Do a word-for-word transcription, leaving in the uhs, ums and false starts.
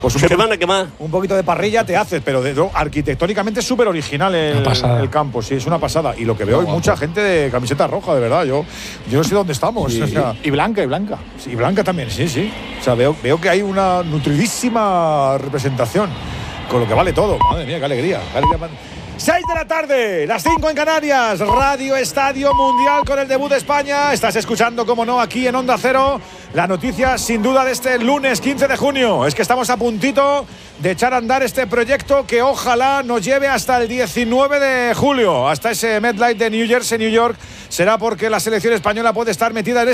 Pues un, se poquito, van a quemar. un poquito de parrilla te haces, pero de, no, arquitectónicamente es súper original el, el campo, sí, es una pasada. Y lo que veo es mucha gente de camiseta roja, de verdad. Yo, yo no sé dónde estamos. Y, o sea, y blanca, y blanca. Sí, y blanca también, sí, sí. O sea, veo, veo que hay una nutridísima representación, con lo que vale todo. Madre mía, qué alegría. Qué alegría. seis de la tarde, las cinco en Canarias, Radio Estadio Mundial con el debut de España. Estás escuchando, como no, aquí en Onda Cero, la noticia sin duda de este lunes quince de junio. Es que estamos a puntito de echar a andar este proyecto que ojalá nos lleve hasta el diecinueve de julio, hasta ese MetLife de New Jersey, New York. Será porque la selección española puede estar metida en